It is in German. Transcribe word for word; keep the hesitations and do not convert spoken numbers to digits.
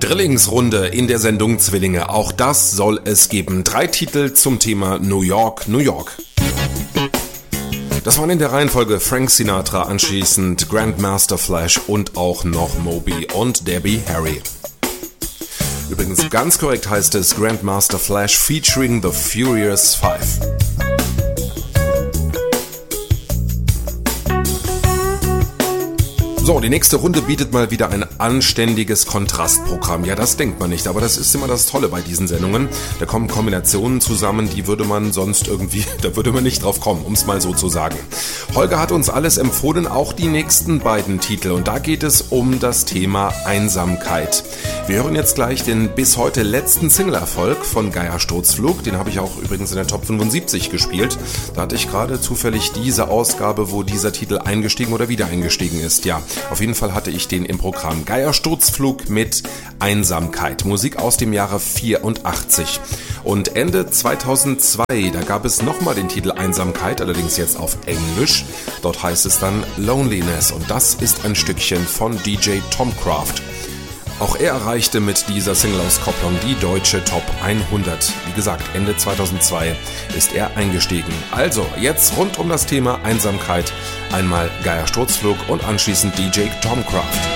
Drillingsrunde in der Sendung Zwillinge. Auch das soll es geben. Drei Titel zum Thema New York, New York. Das waren in der Reihenfolge Frank Sinatra, anschließend Grandmaster Flash und auch noch Moby und Debbie Harry. Übrigens ganz korrekt heißt es Grandmaster Flash featuring The Furious Five. So, die nächste Runde bietet mal wieder ein anständiges Kontrastprogramm. Ja, das denkt man nicht, aber das ist immer das Tolle bei diesen Sendungen. Da kommen Kombinationen zusammen, die würde man sonst irgendwie, da würde man nicht drauf kommen, um es mal so zu sagen. Holger hat uns alles empfohlen, auch die nächsten beiden Titel. Und da geht es um das Thema Einsamkeit. Wir hören jetzt gleich den bis heute letzten Single-Erfolg von Geier Sturzflug. Den habe ich auch übrigens in der Top fünfundsiebzig gespielt. Da hatte ich gerade zufällig diese Ausgabe, wo dieser Titel eingestiegen oder wieder eingestiegen ist. Ja, auf jeden Fall hatte ich den im Programm. Geier Sturzflug mit Einsamkeit. Musik aus dem Jahre vierundachtzig. Und Ende zweitausendzwei, da gab es nochmal den Titel Einsamkeit, allerdings jetzt auf Englisch. Dort heißt es dann Loneliness. Und das ist ein Stückchen von D J Tomcraft. Auch er erreichte mit dieser Single-Auskopplung die deutsche Top hundert. Wie gesagt, Ende zweitausendzwei ist er eingestiegen. Also, jetzt rund um das Thema Einsamkeit. Einmal Geier Sturzflug und anschließend D J Tomcraft.